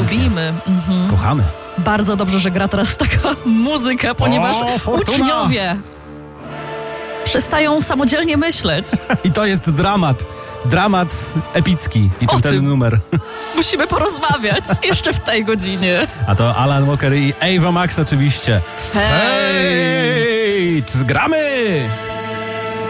Lubimy. Kochamy. Bardzo dobrze, że gra teraz taka muzyka, ponieważ uczniowie przestają samodzielnie myśleć. I to jest dramat. Dramat epicki, niczym ten numer. Musimy porozmawiać jeszcze w tej godzinie. A to Alan Walker i Ava Max oczywiście. Fate! Gramy!